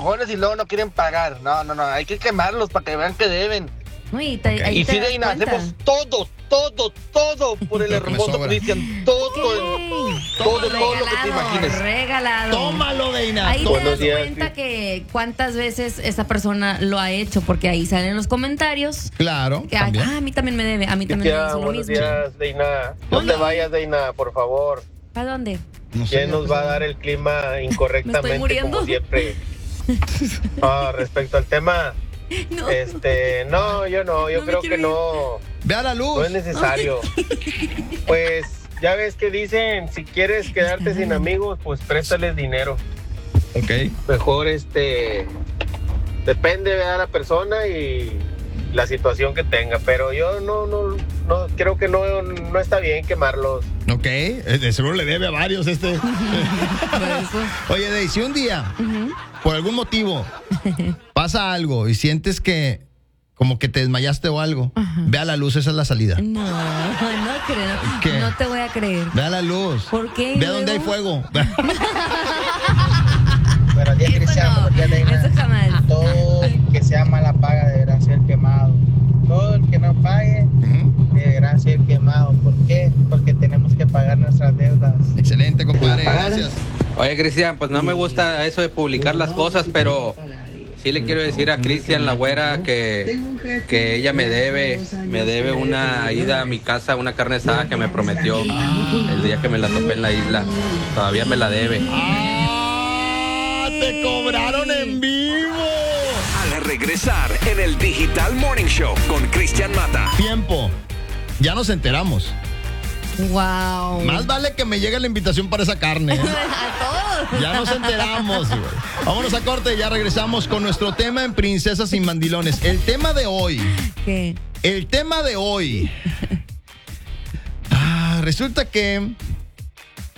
enojones y luego no quieren pagar. No, hay que quemarlos para que vean que deben. Uy, Y sí, Deina, hacemos todo por el hermoso Cristian. Todo lo que te imagines. Regalado. Tómalo, Deina. Ahí te das cuenta que cuántas veces esa persona lo ha hecho, porque ahí salen los comentarios. Claro. Que, a mí también me debe, a mí también me hizo lo buenos mismo. días, Deina. No te vayas, Deina, por favor. ¿A dónde? No sé, ¿Quién nos va a dar el clima incorrectamente muriendo. como siempre? Respecto al tema, No. yo creo que no Ve a la luz. es necesario. Pues ya ves que dicen, si quieres quedarte sin amigos, pues préstales dinero. Ok. Mejor depende de la persona y la situación que tenga, pero yo no creo que no está bien quemarlos. Ok, de seguro le debe a varios Oye, Dey, si un día, por algún motivo, pasa algo y sientes que como que te desmayaste o algo, ve a la luz, esa es la salida. No creo. ¿Qué? No te voy a creer. Ve a la luz. ¿Por qué? Ve a donde hay fuego. Buenos días, Cristian. Buenos días, Deina. Eso jamás. Todo el que sea mala paga deberá ser quemado. Todo el que no pague deberá ser quemado. ¿Por qué? Porque tenemos que pagar nuestras deudas. Excelente, compadre. Gracias. Oye, Cristian, pues no me gusta eso de publicar las cosas, pero sí le quiero decir a Cristian, la güera, que ella me debe una ida a mi casa, una carne asada que me prometió el día que me la topé en la isla. Todavía me la debe. ¡Te cobraron en vivo! Al regresar en el Digital Morning Show con Cristian Mata. Tiempo. Ya nos enteramos. Wow. Más vale que me llegue la invitación para esa carne. A todos. Ya nos enteramos, güey. Vámonos a corte y ya regresamos con nuestro tema en Princesas sin Mandilones. El tema de hoy. ¿Qué? El tema de hoy. Resulta que